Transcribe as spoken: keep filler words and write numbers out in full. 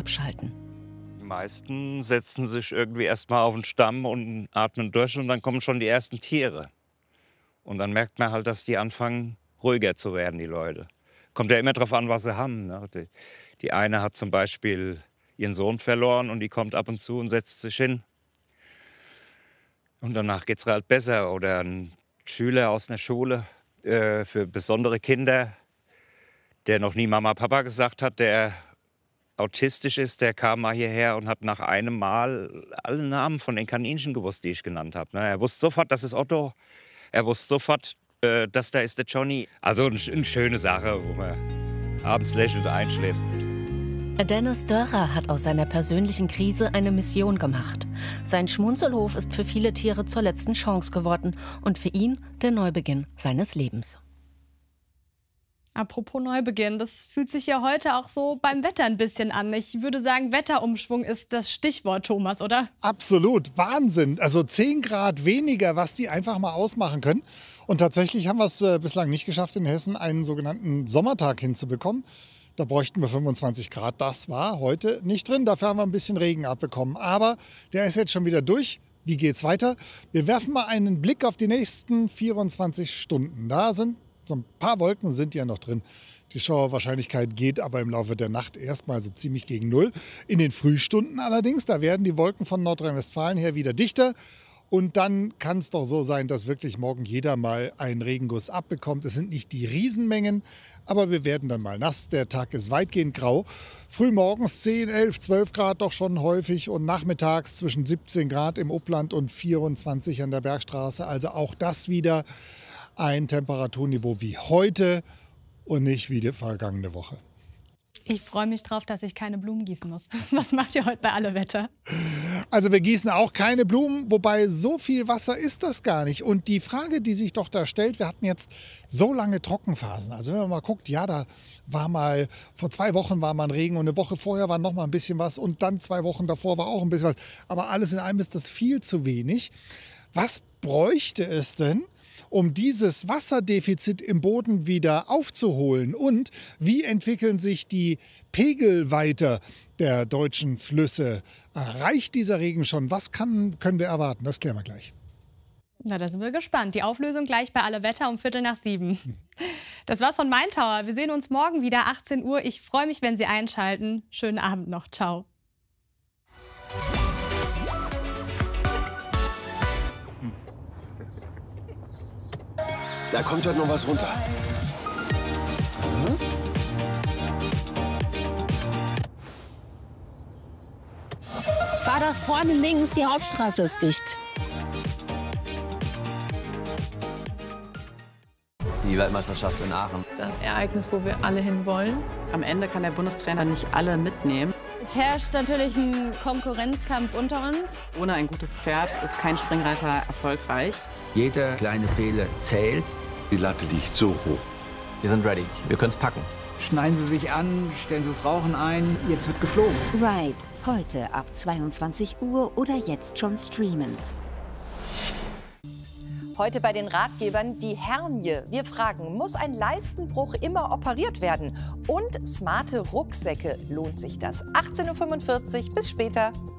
abschalten. Die meisten setzen sich irgendwie erstmal auf den Stamm und atmen durch und dann kommen schon die ersten Tiere. Und dann merkt man halt, dass die anfangen, ruhiger zu werden, die Leute. Kommt ja immer drauf an, was sie haben. Ne? Die, die eine hat zum Beispiel ihren Sohn verloren und die kommt ab und zu und setzt sich hin. Und danach geht es halt besser. Oder ein Schüler aus einer Schule äh, für besondere Kinder, der noch nie Mama, Papa gesagt hat, der autistisch ist, der kam mal hierher und hat nach einem Mal alle Namen von den Kaninchen gewusst, die ich genannt habe. Ne? Er wusste sofort, das ist Otto. Er wusste sofort, äh, dass da ist der Johnny. Also eine, eine schöne Sache, wo man abends lächelt und einschläft. Dennis Dörrer hat aus seiner persönlichen Krise eine Mission gemacht. Sein Schmunzelhof ist für viele Tiere zur letzten Chance geworden und für ihn der Neubeginn seines Lebens. Apropos Neubeginn, das fühlt sich ja heute auch so beim Wetter ein bisschen an. Ich würde sagen, Wetterumschwung ist das Stichwort, Thomas, oder? Absolut, Wahnsinn. Also zehn Grad weniger, was die einfach mal ausmachen können. Und tatsächlich haben wir es äh, bislang nicht geschafft, in Hessen einen sogenannten Sommertag hinzubekommen. Da bräuchten wir fünfundzwanzig Grad. Das war heute nicht drin. Dafür haben wir ein bisschen Regen abbekommen. Aber der ist jetzt schon wieder durch. Wie geht's weiter? Wir werfen mal einen Blick auf die nächsten vierundzwanzig Stunden. Da sind so ein paar Wolken sind ja noch drin. Die Schauerwahrscheinlichkeit geht aber im Laufe der Nacht erstmal so ziemlich gegen Null. In den Frühstunden allerdings, da werden die Wolken von Nordrhein-Westfalen her wieder dichter. Und dann kann es doch so sein, dass wirklich morgen jeder mal einen Regenguss abbekommt. Es sind nicht die Riesenmengen, aber wir werden dann mal nass. Der Tag ist weitgehend grau. Frühmorgens zehn, elf, zwölf Grad doch schon häufig und nachmittags zwischen siebzehn Grad im Upland und vierundzwanzig an der Bergstraße. Also auch das wieder ein Temperaturniveau wie heute und nicht wie die vergangene Woche. Ich freue mich drauf, dass ich keine Blumen gießen muss. Was macht ihr heute bei Alle Wetter? Also wir gießen auch keine Blumen, wobei so viel Wasser ist das gar nicht. Und die Frage, die sich doch da stellt, wir hatten jetzt so lange Trockenphasen. Also wenn man mal guckt, ja, da war mal, vor zwei Wochen war mal ein Regen und eine Woche vorher war noch mal ein bisschen was und dann zwei Wochen davor war auch ein bisschen was. Aber alles in allem ist das viel zu wenig. Was bräuchte es denn, um dieses Wasserdefizit im Boden wieder aufzuholen? Und wie entwickeln sich die Pegel weiter der deutschen Flüsse? Reicht dieser Regen schon? Was kann, können wir erwarten? Das klären wir gleich. Na, da sind wir gespannt. Die Auflösung gleich bei Alle Wetter um Viertel nach sieben. Das war's von Main Tower. Wir sehen uns morgen wieder, achtzehn Uhr. Ich freue mich, wenn Sie einschalten. Schönen Abend noch. Ciao. Da kommt heute noch was runter. Hm? Fahr da vorne links, die Hauptstraße ist dicht. Die Weltmeisterschaft in Aachen. Das Ereignis, wo wir alle hinwollen. Am Ende kann der Bundestrainer nicht alle mitnehmen. Es herrscht natürlich ein Konkurrenzkampf unter uns. Ohne ein gutes Pferd ist kein Springreiter erfolgreich. Jeder kleine Fehler zählt. Die Latte liegt so hoch. Wir sind ready. Wir können es packen. Schneiden Sie sich an, stellen Sie das Rauchen ein. Jetzt wird geflogen. Ride. Heute ab zweiundzwanzig Uhr oder jetzt schon streamen. Heute bei den Ratgebern die Hernie. Wir fragen, muss ein Leistenbruch immer operiert werden? Und smarte Rucksäcke, lohnt sich das? achtzehn Uhr fünfundvierzig, bis später.